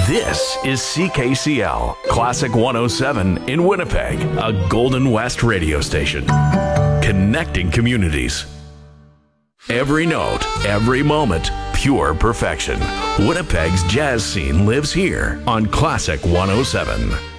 This is CKCL, Classic 107 in Winnipeg, a Golden West radio station. Connecting communities. Every note, every moment, pure perfection. Winnipeg's jazz scene lives here on Classic 107.